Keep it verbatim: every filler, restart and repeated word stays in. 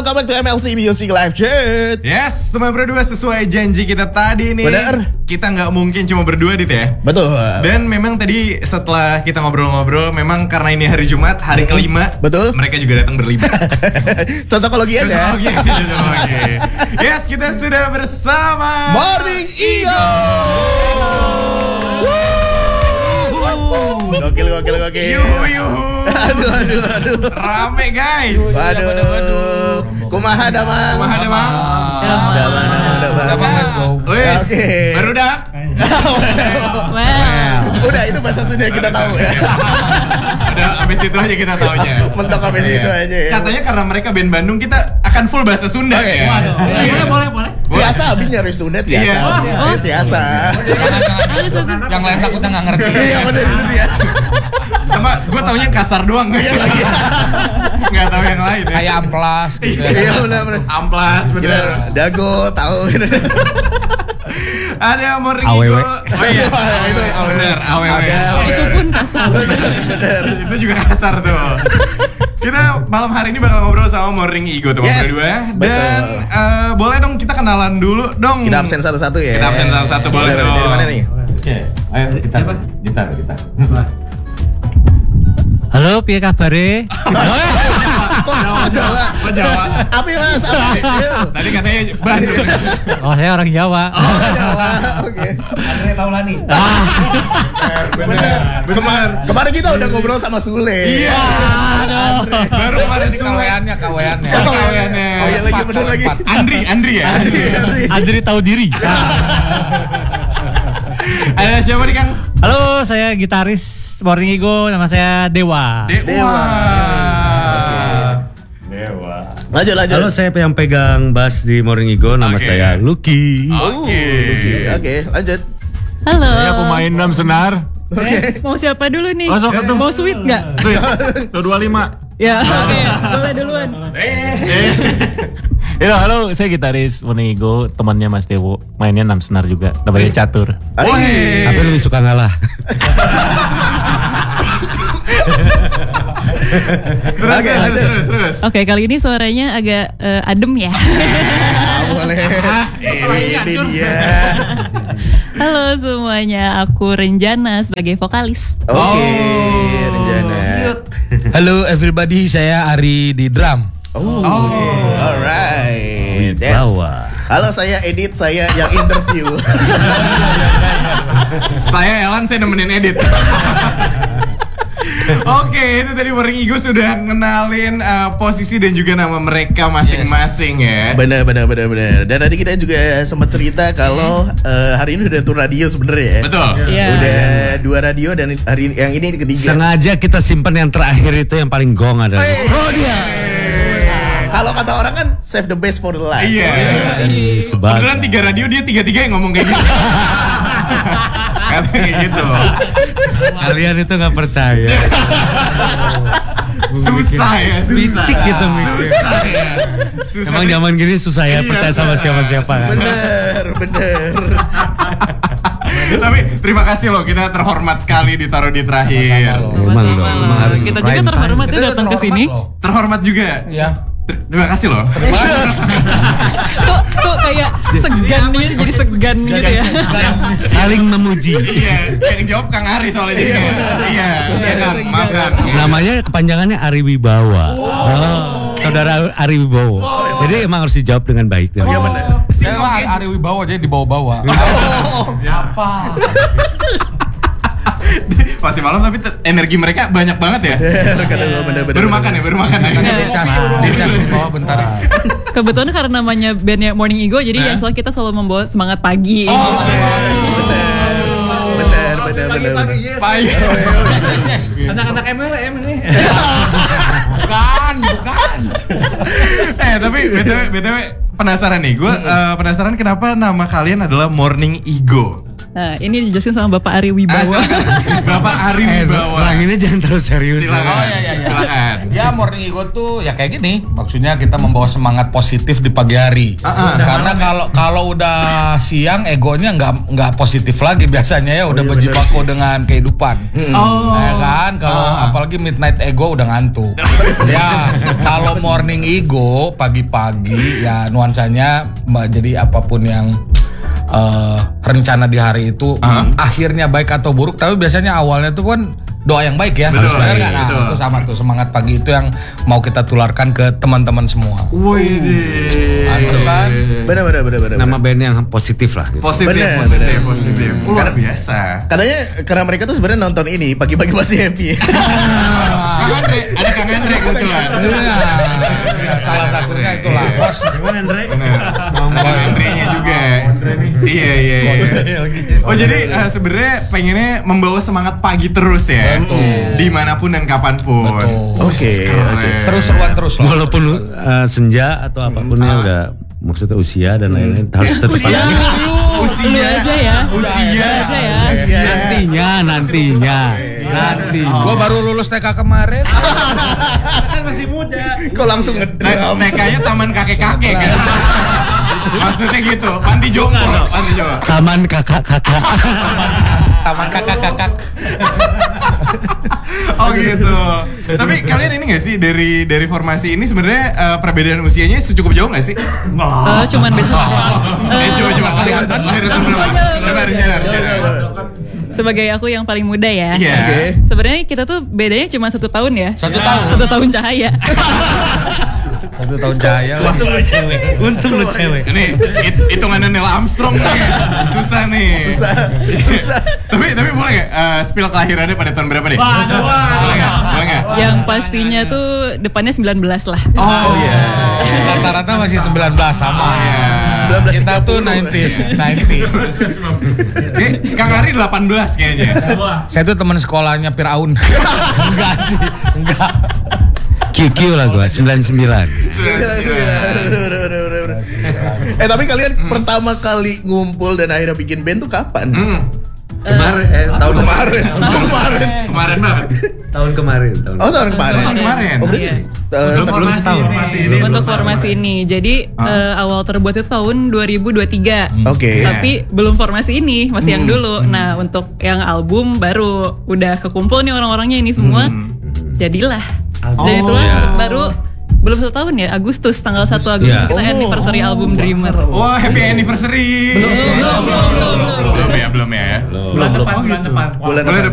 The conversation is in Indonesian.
welcome back to M L C Music Live Chat. Yes, teman berdua, sesuai janji kita tadi nih. Bener. Kita nggak mungkin cuma berdua, Dit ya. Betul. Dan memang tadi setelah kita ngobrol-ngobrol, memang karena ini hari Jumat, hari kelima. Betul. Mereka juga datang berlima. Cocokologi aja. Cocokologi, cocokologi. Yes, kita sudah bersama Morning Ego. Gokil, gokil, gokil. Yuhu, yuhu. Aduh, aduh, aduh. Rame guys. Waduh, waduh. Kumaha damang. Kumaha damang. Damang, damang, damang. Damang, let's go. Wes, Oke. baru dak. Wow. Udah, itu bahasa Sunda yang kita tahu ya. Udah, abis itu aja kita taunya. Mentok abis itu aja ya. Katanya karena mereka band Bandung, kita akan full bahasa Sunda Oke. ya. Waduh. Iya. Boleh, boleh, boleh. Biasa, Abi nyari Sunda biasa. Iya. Iya, biasa. Yang lain takutnya nggak ngerti. Iya, bener itu dia. Sama gue taunya kasar doang. Iya lagi. Nggak tahu yang lain ya. Kayak amplas gitu. Iya, bener-bener. Amplas bener. Gila, Dago, tahu gitu. Ada Morning A W W. Ego. Oh iya, Itu A W W. bener, A W W. Ada, Itu pun kasar. Bener. Itu juga kasar tuh. Kita malam hari ini bakal ngobrol sama Morning Ego teman Yes, berdua. Dan betul. eh, boleh dong kita kenalan dulu dong. Kita absen satu-satu ya. Kita absen satu-satu, boleh dong. Dari mana nih? Oke, ayo gitar, gitar, gitar. Halo, piye kabare? Kok Jawa? Oh Jawa. Api mas, api. Yuk. Tadi katanya Bandung. Oh, saya orang Jawa. Oh Jawa, oke. Andre Taulani. Ah, Bener. Kemar kemarin kita udah ngobrol sama Sule. Iya. Baru kemarin Ini kaweannya, kaweannya. Oh, kaweannya. Oh iya lagi bener lagi. Andri, Andri ya. Andri, Andri. Andri tahu diri. Ada siapa nih Kang? Halo, saya gitaris Morning Ego, nama saya Dewa. Dewa. Dewa. Lanjut, lanjut. Halo, saya yang pegang bass di Morning Ego, nama Oke. saya Lucky. Oh, Oke. oke, oke, lanjut. Halo. Saya pemain drum senar. Eh, mau siapa dulu nih? Oh, sok atuh. Mau sweet nggak? dua dua lima. Ya, oke. Boleh duluan. Halo, halo, saya gitaris Morning Ego, temannya Mas Dewo. Mainnya enam senar juga, namanya Catur. Woi. Tapi lebih suka ngalah. Terus, Oke, terus, lanjut. terus, terus. Oke, kali ini suaranya agak eh, adem ya. Ah, boleh. Ini dia. Halo semuanya, aku Renjana sebagai vokalis. Oke, Oh. Renjana. Halo everybody, saya Ari di drum. Oh, alright. Yes. Wibawa. Halo, saya Edit, saya yang interview. Saya Elan, saya nemenin edit. Oke, itu tadi Morning Ego sudah ngenalin uh, posisi dan juga nama mereka masing-masing ya. Bener, bener, bener, bener. Dan tadi kita juga sempat cerita kalau eh, hari ini udah tur radio sebenarnya ya. Betul. Iya. Udah dua radio dan hari yang ini ketiga. Sengaja kita simpan yang terakhir itu yang paling gong adalah. Hey. Oh dia. Kalau kata orang kan save the best for the last. Iya. Sebagai. Kebetulan tiga radio dia tiga-tiga yang ngomong kayak gitu. Katanya kayak gitu. Kalian itu nggak percaya. Susah ya, susah. Licik gitu mikir. Susah ya. Susah. Emang zaman gini susah ya Iya, percaya sama susah. siapa-siapa kan. Bener, bener. Tapi terima kasih loh, kita terhormat sekali ditaruh di terakhir. Memang dong, memang harus Kita prime juga time. terhormat ya datang ke sini. Terhormat juga. Iya. Ter- Terima kasih loh. Kok kok kayak segan gitu, jadi segan gitu ya. Saling memuji. Iya, yang jawab Kang Ari soalnya jadi. Iya, iya Kang, maaf Kang. Namanya kepanjangannya Ari Wibawa. Oh. Saudara Ari Wibowo. Jadi emang harus dijawab dengan baik. Iya bener. Saya mah Ari Wibawa jadi dibawa-bawa. Apa? Masih malam tapi te- energi mereka banyak banget ya. Bener, kata gue bener, bener. Baru bener. makan ya, baru makan ya. Dicas, dicas di bawah bentar. Kebetulan karena namanya bandnya Morning Ego, jadi ya selalu kita selalu membawa semangat pagi. Oh, Bener, bener, bener, bener, bener. payah. Anak-anak M L M ini. Bukan, bukan. Eh tapi btw, btw penasaran nih, gue eh, penasaran kenapa nama kalian adalah Morning Ego. Nah, ini dijelasin sama Bapak Ari Wibowo. Bapak Ari Wibowo. Lang ini jangan terlalu serius. Silakan. Oh iya iya iya. Silakan. Ya morning ego tuh ya kayak gini. Maksudnya kita membawa semangat positif di pagi hari. Uh-uh. Karena kalau kalau udah siang egonya nggak nggak positif lagi biasanya ya udah berjibaku dengan kehidupan. Oh. Ya kan kalau Ah. apalagi midnight ego udah ngantuk. Ya kalau morning ego pagi-pagi ya nuansanya mbak, jadi apapun yang uh, rencana di hari itu Ah. akhirnya baik atau buruk, tapi biasanya awalnya tuh kan doa yang baik ya. Betul, Benar nggak? Nah, betul. itu sama tuh semangat pagi itu yang mau kita tularkan ke teman-teman semua. Wih Mantap kan? Benar benar benar benar. Nama band yang positif lah. Gitu. Positif, Bener, positif, bener. positif. Luar Karena- biasa. Katanya karena mereka tuh sebenarnya nonton ini pagi-pagi masih happy. Kang Andre, ada Kang Andre kebetulan. Iya, ya, salah satunya itulah bos. Bener. Kang Andre-nya juga. Iya iya iya. Oh jadi uh, sebenarnya pengennya membawa semangat pagi terus ya. Betul. Dimanapun dan kapanpun. Betul. Oke, Keren. oke. Seru-seruan terus lah. Walaupun uh, senja atau apapun ya udah maksudnya usia dan lain-lain harus tetap Usia. Usia. Lu aja ya. Usia. Lu aja ya. Iya. nantinya nantinya nanti. Gua baru lulus T K kemarin. Kok langsung Nah, ngedram? nekanya taman kakek-kakek kan. Maksudnya gitu, panti jompo, panti jompo. Taman kakak-kakak. Taman kakak-kakak. Oh gitu. Tapi kalian ini gak sih dari dari formasi ini sebenarnya eh, perbedaan usianya cukup jauh gak sih? Eh, cuman besok. Eh coba coba kelihatan lahir tahun berapa? Coba rencana rencana. Sebagai aku yang paling muda ya. Iya. Oke. Sebenarnya kita tuh bedanya cuma satu tahun ya. Satu tahun. Satu tahun cahaya. Satu tahun cahaya. Untung lu cewek. Untung lu cewek. Ini hit- hitungannya Neil Armstrong nih. Susah nih. Susah. Susah. Tapi tapi boleh nggak uh, spill kelahirannya pada tahun berapa nih? Boleh nggak? Boleh nggak? Yang pastinya tuh depannya sembilan belas lah. Oh iya. Rata-rata masih sembilan belas sama. sembilan belas Kita tuh tiga puluh. sembilan puluh. Eh, Kang Ari delapan belas kayaknya. Saya tuh teman sekolahnya Firaun. Enggak sih, enggak. Q Q lah gua sembilan puluh sembilan. Eh tapi kalian pertama kali ngumpul dan akhirnya bikin band tuh kapan? Hmm, Kemarin eh, tahun Kemarin. Kemarin. kemarin banget. tahun kemarin tahun. Oh tahun kemarin. Tahun kemarin. Oh, berarti, Iya. eh, belum setahun. Untuk formasi ini. Jadi eh, awal terbuat itu tahun dua ribu dua puluh tiga. Oke. Tapi belum formasi ini, masih yang dulu. Nah, untuk yang album baru udah kekumpul nih orang-orangnya ini semua. Jadilah. Dan Oh, itulah iya. baru belum satu tahun ya, Agustus tanggal satu Agustus Iya. kita anniversary album Dreamer. Wah, happy anniversary. Belum, belum, belum, belum, belum ya, belum ya. Belum. Bulan depan, bulan depan. Bulan Bulan depan.